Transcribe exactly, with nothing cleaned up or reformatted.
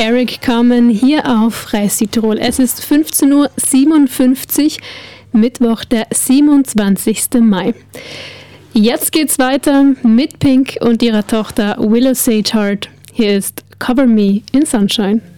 Eric Carmen hier auf Rai Südtirol. Es ist fünfzehn Uhr siebenundfünfzig, Mittwoch, der siebenundzwanzigsten Mai. Jetzt geht's weiter mit Pink und ihrer Tochter Willow Sage Hart. Hier ist Cover Me in Sunshine.